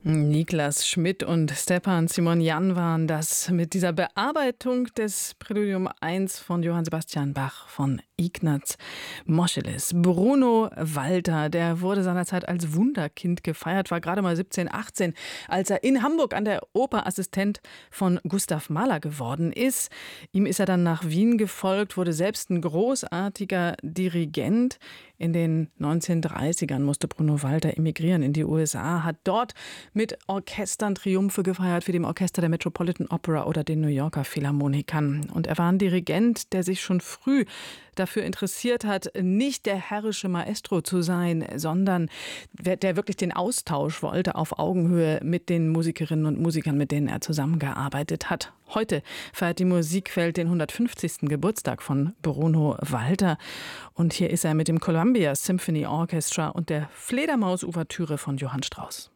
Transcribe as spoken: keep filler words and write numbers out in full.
Niklas Schmidt und Stepan Simonian waren das mit dieser Bearbeitung des Präludium eins von Johann Sebastian Bach von Ignaz Moscheles. Bruno Walter, der wurde seinerzeit als Wunderkind gefeiert, war gerade mal siebzehn, achtzehn, als er in Hamburg an der Oper Assistent von Gustav Mahler geworden ist. Ihm ist er dann nach Wien gefolgt, wurde selbst ein großartiger Dirigent. In den neunzehnhundertdreißigern musste Bruno Walter emigrieren in die U S A, hat dort mit Orchestern Triumphe gefeiert, wie dem Orchester der Metropolitan Opera oder den New Yorker Philharmonikern. Und er war ein Dirigent, der sich schon früh dafür interessiert hat, nicht der herrische Maestro zu sein, sondern der wirklich den Austausch wollte auf Augenhöhe mit den Musikerinnen und Musikern, mit denen er zusammengearbeitet hat. Heute feiert die Musikwelt den hundertfünfzigsten Geburtstag von Bruno Walter. Und hier ist er mit dem Columbia Symphony Orchestra und der Fledermaus-Ouvertüre von Johann Strauss.